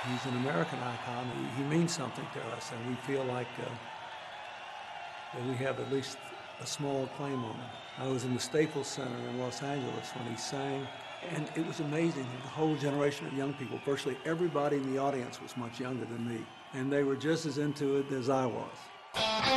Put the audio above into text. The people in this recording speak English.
He's an American icon. He means something to us, and we feel like that we have at least a small claim on him. I was in the Staples Center in Los Angeles when he sang, and it was amazing. The whole generation of young people, virtually everybody in the audience was much younger than me, and they were just as into it as I was.